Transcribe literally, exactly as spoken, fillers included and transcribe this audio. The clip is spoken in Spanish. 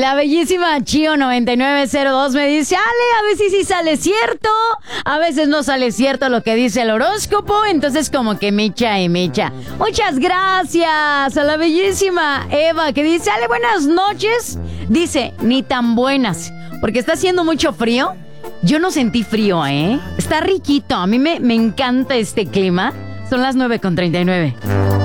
La bellísima Chio noventa y nueve cero dos me dice, Ale, a veces sí sale cierto, a veces no sale cierto lo que dice el horóscopo, entonces como que micha y micha. Muchas gracias a la bellísima Eva que dice, Ale, buenas noches. Dice, ni tan buenas, porque está haciendo mucho frío. Yo no sentí frío, ¿eh? Está riquito, a mí me, me encanta este clima. Son las nueve con treinta y nueve.